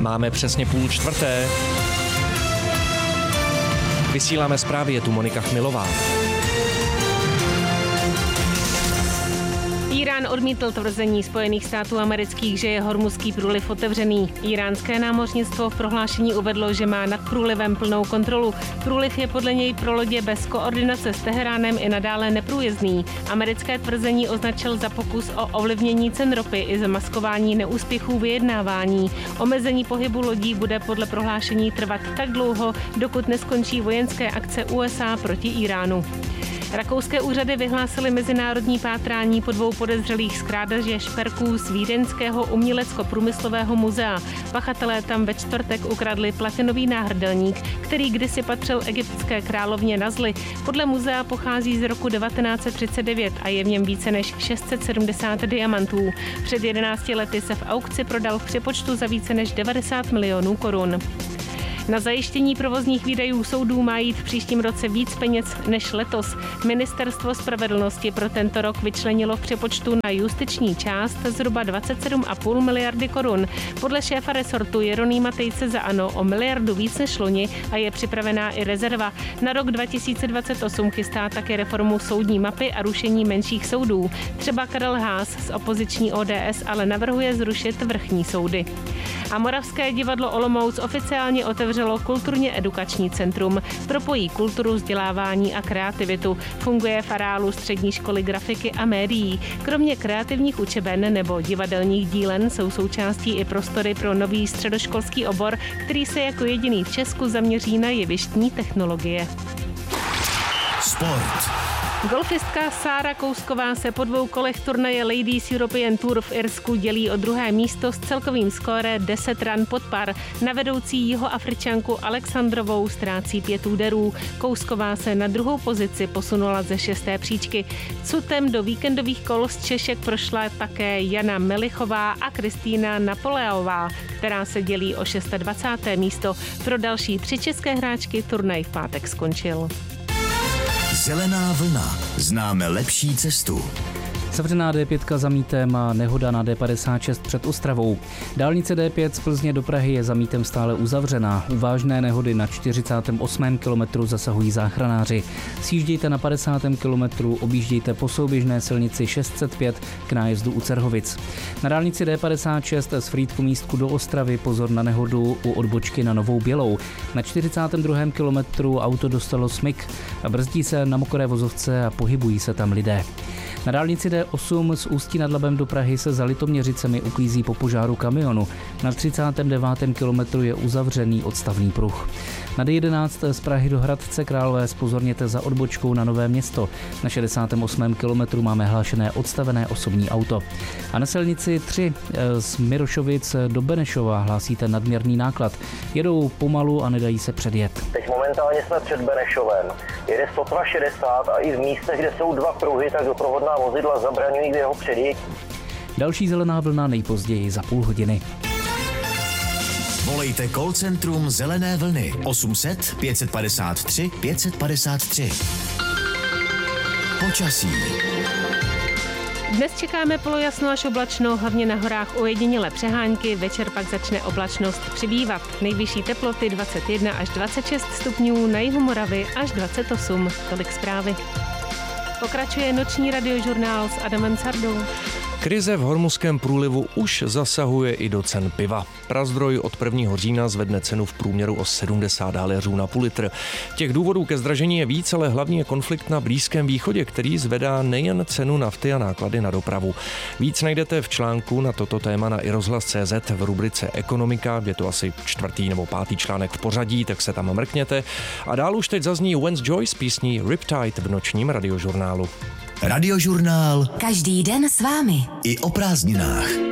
Máme přesně 3:30. Vysíláme zprávy, je tu Monika Chmilová. Irán odmítl tvrzení Spojených států amerických, že je Hormuzský průliv otevřený. Iránské námořnictvo v prohlášení uvedlo, že má nad průlivem plnou kontrolu. Průliv je podle něj pro lodě bez koordinace s Teheránem i nadále neprůjezdný. Americké tvrzení označil za pokus o ovlivnění cen ropy i zamaskování neúspěchů vyjednávání. Omezení pohybu lodí bude podle prohlášení trvat tak dlouho, dokud neskončí vojenské akce USA proti Iránu. Rakouské úřady vyhlásily mezinárodní pátrání po 2 podezřelých z krádeže šperků z vídeňského umělecko-průmyslového muzea. Pachatelé tam ve čtvrtek ukradli platinový náhrdelník, který kdysi patřil egyptské královně Nazli. Podle muzea pochází z roku 1939 a je v něm více než 670 diamantů. Před 11 lety se v aukci prodal v přepočtu za více než 90 milionů korun. Na zajištění provozních výdajů soudů má jít v příštím roce víc peněz než letos. Ministerstvo spravedlnosti pro tento rok vyčlenilo v přepočtu na justiční část zhruba 27,5 miliardy korun. Podle šéfa resortu Jeronýma Tejce za ANO o miliardu víc než loni a je připravená i rezerva. Na rok 2028 chystá také reformu soudní mapy a rušení menších soudů. Třeba Karel Haas z opoziční ODS ale navrhuje zrušit vrchní soudy. A Moravské divadlo Olomouc oficiálně otevřelo kulturně edukační centrum. Propojí kulturu, vzdělávání a kreativitu. Funguje v areálu Střední školy grafiky a médií. Kromě kreativních učeben nebo divadelních dílen jsou součástí i prostory pro nový středoškolský obor, který se jako jediný v Česku zaměří na jevištní technologie. Sport. Golfistka Sára Kousková se po 2 kolech turnaje Ladies European Tour v Irsku dělí o 2. místo s celkovým skóre 10 ran pod par. Na vedoucí Jihoafričanku Alexandrovou ztrácí 5 úderů. Kousková se na 2. pozici posunula ze 6. příčky. Cutem do víkendových kol z Češek prošla také Jana Melichová a Kristýna Napoleová, která se dělí o 26. místo. Pro další 3 české hráčky turnaj v pátek skončil. Zelená vlna. Známe lepší cestu. Zavřená D5 za mýtem a nehoda na D56 před Ostravou. Dálnice D5 z Plzně do Prahy je za mýtem stále uzavřená. U vážné nehody na 48. kilometru zasahují záchranáři. Sjíždějte na 50. kilometru, objíždějte po souběžné silnici 605 k nájezdu u Cerhovic. Na dálnici D56 z Frýdku Místku do Ostravy pozor na nehodu u odbočky na Novou Bělou. Na 42. kilometru auto dostalo smyk a brzdí se na mokré vozovce a pohybují se tam lidé. Na dálnici D8 z Ústí nad Labem do Prahy se za Litoměřicemi uklízí po požáru kamionu. Na 39. kilometru je uzavřený odstavný pruh. Na D11 z Prahy do Hradce Králové zpozorněte za odbočkou na Nové Město. Na 68. kilometru máme hlášené odstavené osobní auto. A na silnici 3 z Mirošovic do Benešova hlásíte nadměrný náklad. Jedou pomalu a nedají se předjet. Teď momentálně jsme před Benešovem. Jede sotva 60 a i v místech, kde jsou 2 pruhy, tak doprovodná vozidla zabraňují k jeho předjetí. Další zelená vlna nejpozději za půl hodiny. Volejte call centrum Zelené vlny 800 553 553. Počasí. Dnes čekáme polojasno až oblačno, hlavně na horách ojedinělé přehánky, večer pak začne oblačnost přibývat. Nejvyšší teploty 21 až 26 stupňů, na jihu Moravy až 28. Tolik zprávy. Pokračuje noční radiožurnál s Adamem Sardou. Krize v Hormuzském průlivu už zasahuje i do cen piva. Prazdroj od 1. října zvedne cenu v průměru o 70 haléřů na půl litr. Těch důvodů ke zdražení je víc, ale hlavně je konflikt na Blízkém východě, který zvedá nejen cenu nafty a náklady na dopravu. Víc najdete v článku na toto téma na iRozhlas.cz v rubrice Ekonomika. Je to asi 4. nebo 5. článek v pořadí, tak se tam mrkněte. A dál už teď zazní Vance Joy s písní Riptide v nočním radiožurnálu. Radiožurnál. Každý den s vámi. I o prázdninách.